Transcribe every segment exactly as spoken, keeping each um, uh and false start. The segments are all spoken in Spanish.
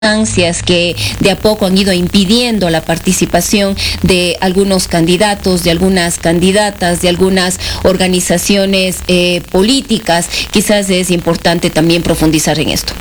que de a poco han ido impidiendo la participación de algunos candidatos, de algunas candidatas, de algunas organizaciones eh, políticas. Quizás es importante también profundizar en esto.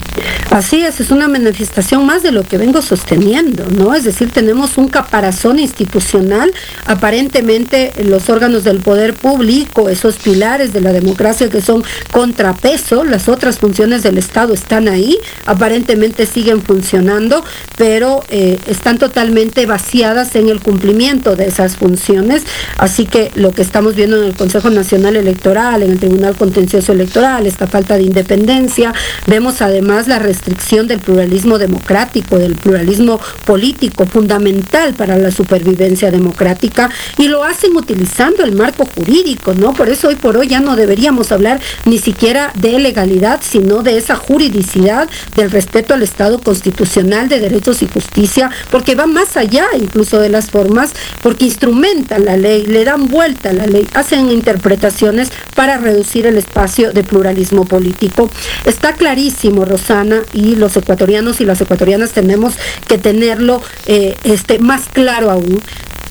Así es, es una manifestación más de lo que vengo sosteniendo, ¿no? Es decir, tenemos un caparazón institucional, aparentemente los órganos del poder público, esos pilares de la democracia que son contrapeso, las otras funciones del Estado están ahí, aparentemente siguen funcionando, pero eh, están totalmente vaciadas en el cumplimiento de esas funciones, así que lo que estamos viendo en el Consejo Nacional Electoral, en el Tribunal Contencioso Electoral, esta falta de independencia, vemos además la restricción del pluralismo democrático, del pluralismo político, fundamental para la supervivencia democrática, y lo hacen utilizando el marco jurídico, ¿no? Por eso hoy por hoy ya no deberíamos hablar ni siquiera de legalidad, sino de esa juridicidad, del respeto al Estado constitucional de derechos y justicia, porque va más allá incluso de las formas, porque instrumentan la ley, le dan vuelta a la ley, hacen interpretaciones para reducir el espacio de pluralismo político. Está clarísimo, Rosana, y los ecuatorianos y las ecuatorianas tenemos que tenerlo eh, este, más claro aún.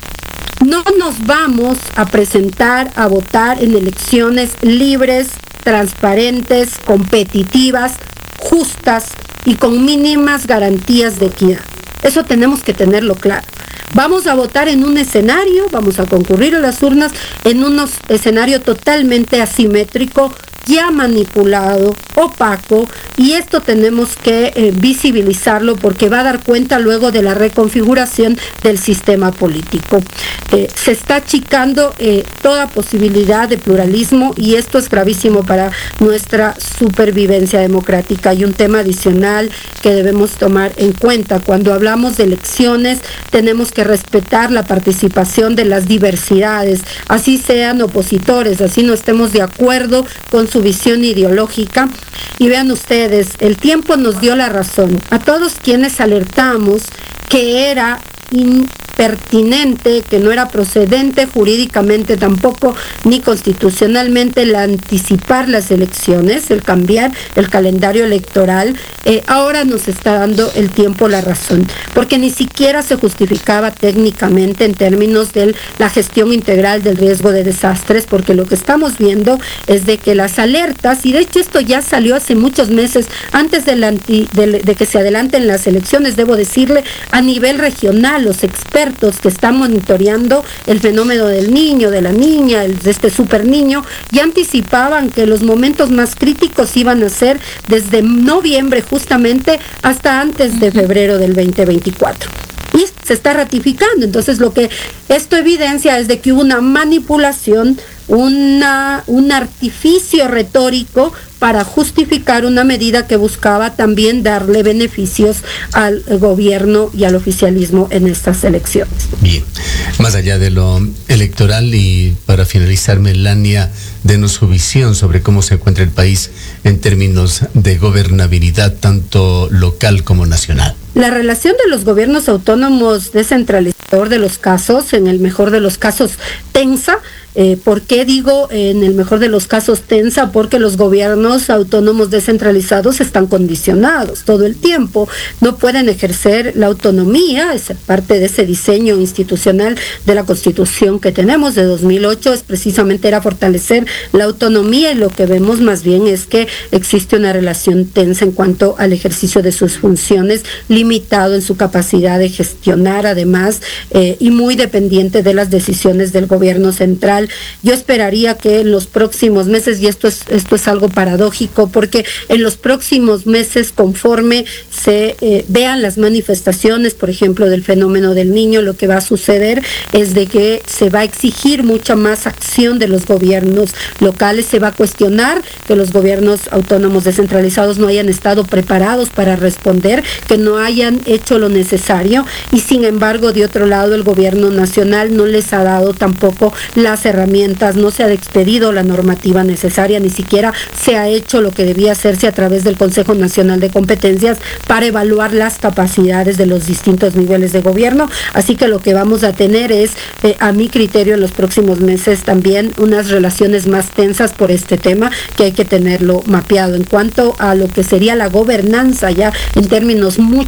No nos vamos a presentar a votar en elecciones libres, transparentes, competitivas, justas y con mínimas garantías de equidad. Eso tenemos que tenerlo claro. Vamos a votar en un escenario, vamos a concurrir a las urnas en un escenario totalmente asimétrico, ya manipulado, opaco, y esto tenemos que eh, visibilizarlo porque va a dar cuenta luego de la reconfiguración del sistema político. Eh, se está achicando eh, toda posibilidad de pluralismo y esto es gravísimo para nuestra supervivencia democrática. Y un tema adicional que debemos tomar en cuenta: cuando hablamos de elecciones tenemos que respetar la participación de las diversidades, así sean opositores, así no estemos de acuerdo con su visión ideológica. Y vean ustedes, el tiempo nos dio la razón a todos quienes alertamos que era impertinente, que no era procedente jurídicamente tampoco ni constitucionalmente el anticipar las elecciones, el cambiar el calendario electoral. Eh, ahora nos está dando el tiempo la razón, porque ni siquiera se justificaba técnicamente en términos de la gestión integral del riesgo de desastres, porque lo que estamos viendo es de que las alertas, y de hecho esto ya salió hace muchos meses, antes de, la anti, de, de que se adelanten las elecciones, debo decirle, a nivel regional, los expertos que están monitoreando el fenómeno del niño, de la niña, el, de este super niño, ya anticipaban que los momentos más críticos iban a ser desde noviembre justamente hasta antes de febrero del veinte veinticuatro. Y se está ratificando. Entonces lo que esto evidencia es de que hubo una manipulación, una, un artificio retórico para justificar una medida que buscaba también darle beneficios al gobierno y al oficialismo en estas elecciones. Bien, más allá de lo electoral, y para finalizar, Melania, denos su visión sobre cómo se encuentra el país en términos de gobernabilidad, tanto local como nacional. La relación de los gobiernos autónomos descentralizador de los casos, en el mejor de los casos tensa. Eh, ¿Por qué digo eh, en el mejor de los casos tensa? Porque los gobiernos autónomos descentralizados están condicionados todo el tiempo, no pueden ejercer la autonomía. Es parte de ese diseño institucional de la Constitución que tenemos de dos mil ocho, es precisamente era fortalecer la autonomía, y lo que vemos más bien es que existe una relación tensa en cuanto al ejercicio de sus funciones, limitado en su capacidad de gestionar además eh, y muy dependiente de las decisiones del gobierno central. Yo esperaría que en los próximos meses, y esto es, esto es algo paradójico, porque en los próximos meses, conforme se eh, vean las manifestaciones, por ejemplo, del fenómeno del niño, lo que va a suceder es de que se va a exigir mucha más acción de los gobiernos locales, se va a cuestionar que los gobiernos autónomos descentralizados no hayan estado preparados para responder, que no hayan hecho lo necesario, y sin embargo, de otro lado, el gobierno nacional no les ha dado tampoco las herramientas, no se ha expedido la normativa necesaria, ni siquiera se ha hecho lo que debía hacerse a través del Consejo Nacional de Competencias para evaluar las capacidades de los distintos niveles de gobierno. Así que lo que vamos a tener es, eh, a mi criterio, en los próximos meses también unas relaciones más tensas por este tema, que hay que tenerlo mapeado. En cuanto a lo que sería la gobernanza ya en términos mucho